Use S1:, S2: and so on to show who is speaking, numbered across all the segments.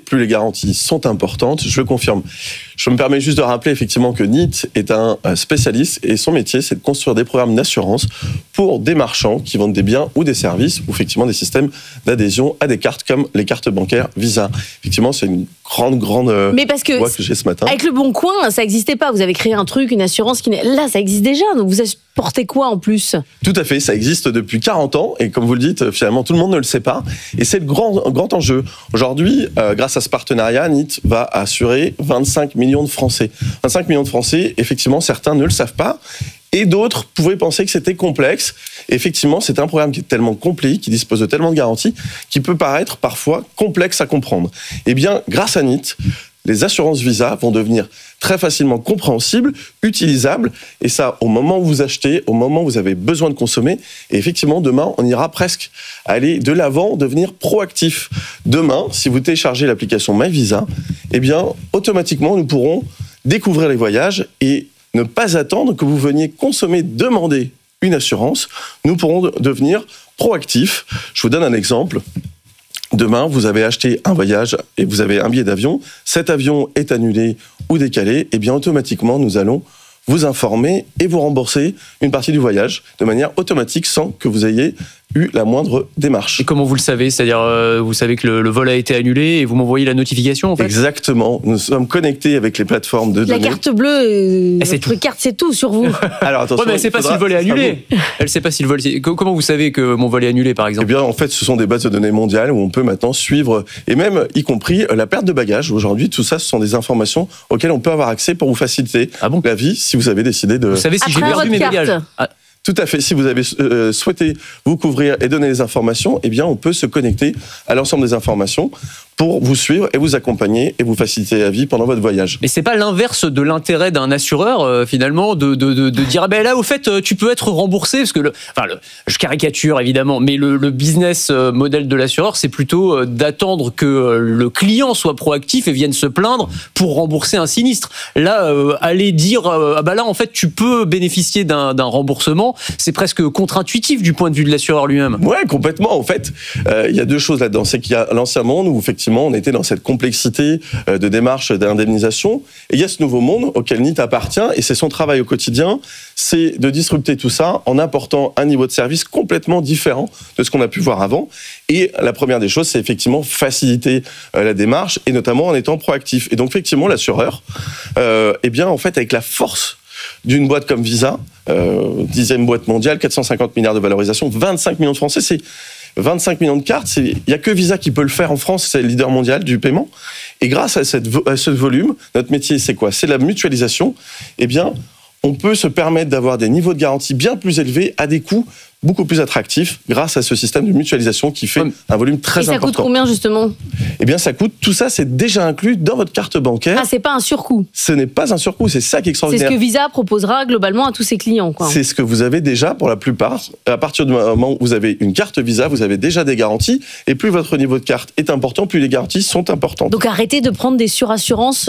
S1: plus les garanties sont importantes. Je le confirme. Je me permets juste de rappeler effectivement que NIT est un spécialiste et son métier, c'est de construire des programmes d'assurance pour des marchands qui vendent des biens ou des services ou effectivement des systèmes d'adhésion à des cartes comme les cartes bancaires Visa. Effectivement, c'est une grande
S2: mais parce que
S1: j'ai ce matin.
S2: Avec Le Bon Coin, ça n'existait pas. Vous avez créé un truc, une assurance là, ça existe déjà. Donc vous apportez quoi en plus ?
S1: Tout à fait, ça existe depuis 40 ans et comme vous le dites, finalement tout le monde ne le sait pas et c'est le grand enjeu. Aujourd'hui, grâce à ce partenariat, NIT va assurer 25 millions de Français. 25 millions de Français, effectivement, certains ne le savent pas. Et d'autres pouvaient penser que c'était complexe. Effectivement, c'est un programme qui est tellement complet, qui dispose de tellement de garanties, qui peut paraître parfois complexe à comprendre. Eh bien, grâce à NIT, les assurances Visa vont devenir très facilement compréhensibles, utilisables, et ça, au moment où vous achetez, au moment où vous avez besoin de consommer. Et effectivement, demain, on ira presque aller de l'avant, devenir proactif. Demain, si vous téléchargez l'application MyVisa, eh bien, automatiquement, nous pourrons découvrir les voyages et ne pas attendre que vous veniez consommer, demander une assurance. Nous pourrons devenir proactifs. Je vous donne un exemple. Demain, vous avez acheté un voyage et vous avez un billet d'avion. Cet avion est annulé ou décalé. Eh bien, automatiquement, nous allons vous informer et vous rembourser une partie du voyage de manière automatique sans que vous ayez eu la moindre démarche.
S3: Et comment vous le savez ? C'est-à-dire, vous savez que le vol a été annulé et vous m'envoyez la notification en fait ?
S1: Exactement. Nous sommes connectés avec les plateformes de données.
S2: La carte bleue, votre carte, c'est tout sur vous.
S1: Alors attention,
S3: mais elle ne sait pas si le vol est annulé. Elle ne sait pas si le vol... Comment vous savez que mon vol est annulé, par exemple ?
S1: Eh bien, en fait, ce sont des bases de données mondiales où on peut maintenant suivre, et même y compris la perte de bagages. Aujourd'hui, tout ça, ce sont des informations auxquelles on peut avoir accès pour vous faciliter la vie si vous avez décidé de...
S3: Vous savez si j'ai perdu mes bagages ?
S1: Tout à fait. Si vous avez souhaité vous couvrir et donner les informations, eh bien, on peut se connecter à l'ensemble des informations pour vous suivre et vous accompagner et vous faciliter la vie pendant votre voyage.
S3: Mais c'est pas l'inverse de l'intérêt d'un assureur finalement de dire ah ben là au fait tu peux être remboursé parce que je caricature évidemment mais le business model de l'assureur c'est plutôt d'attendre que le client soit proactif et vienne se plaindre pour rembourser un sinistre. Là aller dire ah ben là en fait tu peux bénéficier d'un remboursement, c'est presque contre-intuitif du point de vue de l'assureur lui-même.
S1: Ouais, complètement. En fait, il y a deux choses là-dedans. C'est qu'il y a l'ancien monde où effectivement on était dans cette complexité de démarche d'indemnisation. Et il y a ce nouveau monde auquel NIT appartient et c'est son travail au quotidien, c'est de disrupter tout ça en apportant un niveau de service complètement différent de ce qu'on a pu voir avant. Et la première des choses, c'est effectivement faciliter la démarche et notamment en étant proactif. Et donc effectivement, l'assureur, eh bien en fait avec la force d'une boîte comme Visa, 10e boîte mondiale, 450 milliards de valorisation, 25 millions de Français, c'est 25 millions de cartes, il n'y a que Visa qui peut le faire en France, c'est le leader mondial du paiement. Et grâce à ce volume, notre métier, c'est quoi ? C'est la mutualisation. Eh bien, on peut se permettre d'avoir des niveaux de garantie bien plus élevés à des coûts beaucoup plus attractifs grâce à ce système de mutualisation qui fait un volume très important.
S2: Et ça coûte combien justement ?
S1: Eh bien, ça coûte, tout ça, c'est déjà inclus dans votre carte bancaire.
S2: Ah, c'est pas un surcoût ?
S1: Ce n'est pas un surcoût, c'est ça qui est extraordinaire.
S2: C'est ce que Visa proposera globalement à tous ses clients, quoi.
S1: C'est ce que vous avez déjà pour la plupart. À partir du moment où vous avez une carte Visa, vous avez déjà des garanties. Et plus votre niveau de carte est important, plus les garanties sont importantes.
S2: Donc arrêtez de prendre des surassurances,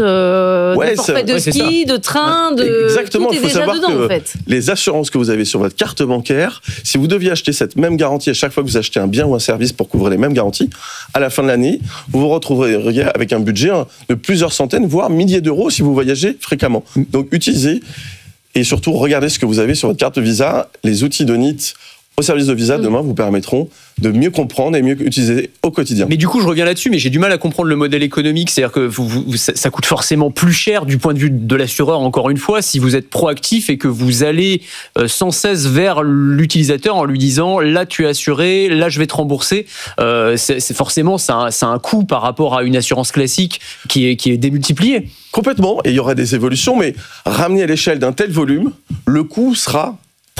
S2: de forfait de ski, de train,
S1: Exactement,
S2: tout est déjà dedans, en fait.
S1: Les assurances que vous avez sur votre carte bancaire, si vous deviez acheter cette même garantie à chaque fois que vous achetez un bien ou un service pour couvrir les mêmes garanties, à la fin de l'année, vous vous retrouverez avec un budget de plusieurs centaines, voire milliers d'euros si vous voyagez fréquemment. Donc utilisez et surtout regardez ce que vous avez sur votre carte Visa. Les outils de NIT au service de Visa demain vous permettront de mieux comprendre et mieux utiliser au quotidien.
S3: Mais du coup, je reviens là-dessus, mais j'ai du mal à comprendre le modèle économique. C'est-à-dire que ça coûte forcément plus cher du point de vue de l'assureur, encore une fois, si vous êtes proactif et que vous allez sans cesse vers l'utilisateur en lui disant « là, tu es assuré, là, je vais te rembourser ». C'est forcément, ça a un coût par rapport à une assurance classique qui est démultiplié.
S1: Complètement, et il y aura des évolutions, mais ramené à l'échelle d'un tel volume, le coût sera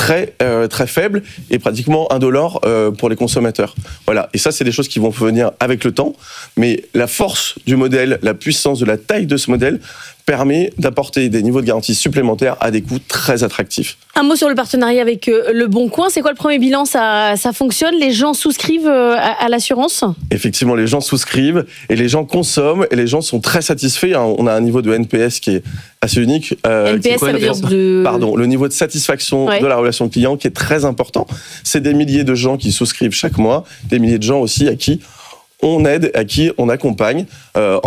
S1: très faible et pratiquement indolore pour les consommateurs. Voilà. Et ça, c'est des choses qui vont venir avec le temps. Mais la force du modèle, la puissance de la taille de ce modèle permet d'apporter des niveaux de garantie supplémentaires à des coûts très attractifs.
S2: Un mot sur le partenariat avec Le Bon Coin. C'est quoi le premier bilan ? Ça fonctionne ? Les gens souscrivent à l'assurance ?
S1: Effectivement, les gens souscrivent et les gens consomment et les gens sont très satisfaits. On a un niveau de NPS qui est assez unique.
S2: NPS, ça veut dire
S1: le niveau de satisfaction de la relation client qui est très important. C'est des milliers de gens qui souscrivent chaque mois, des milliers de gens aussi à qui on aide, à qui on accompagne en